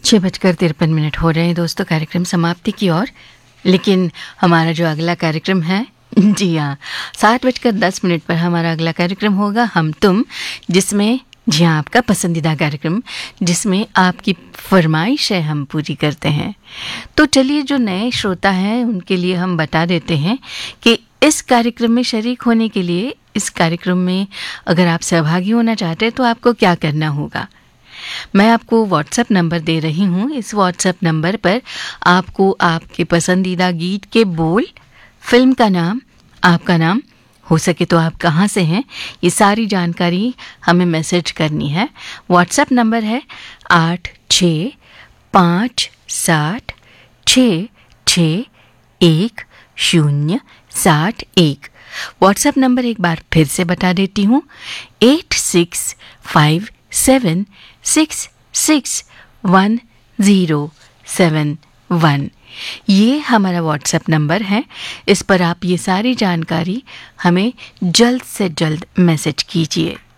6:53 हो रहे हैं दोस्तों, कार्यक्रम समाप्ति की ओर। लेकिन हमारा जो अगला कार्यक्रम है, जी हाँ, 7:10 पर हमारा अगला कार्यक्रम होगा हम तुम, जिसमें जी हाँ आपका पसंदीदा कार्यक्रम, जिसमें आपकी फरमाइश है हम पूरी करते हैं। तो चलिए, जो नए श्रोता हैं उनके लिए हम बता देते हैं कि इस कार्यक्रम में शरीक होने के लिए, इस कार्यक्रम में अगर आप सहभागी होना चाहते हैं तो आपको क्या करना होगा। मैं आपको व्हाट्सएप नंबर दे रही हूँ। इस व्हाट्सएप नंबर पर आपको आपके पसंदीदा गीत के बोल, फिल्म का नाम, आपका नाम, हो सके तो आप कहाँ से हैं, ये सारी जानकारी हमें मैसेज करनी है। व्हाट्सएप नंबर है 8657661061। व्हाट्सएप नंबर एक बार फिर से बता देती हूँ, 8657661071। ये हमारा व्हाट्सएप नंबर है। इस पर आप ये सारी जानकारी हमें जल्द से जल्द मैसेज कीजिए।